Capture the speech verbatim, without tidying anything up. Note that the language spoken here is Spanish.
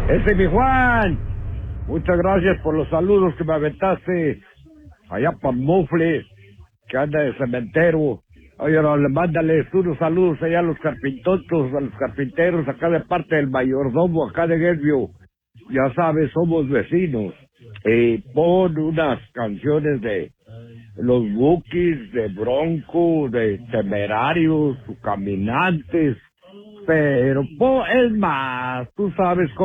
Ese mi Juan, muchas gracias por los saludos que me aventaste allá para Mufle, que anda de cementero. Oye, no, le mándales unos saludos allá a los carpintotos, a los carpinteros, acá de parte del mayordomo, acá de Guervio. Ya sabes, somos vecinos. Y pon unas canciones de los Bukis, de Bronco, de Temerarios, Caminantes. Pero, po, es más, tú sabes cómo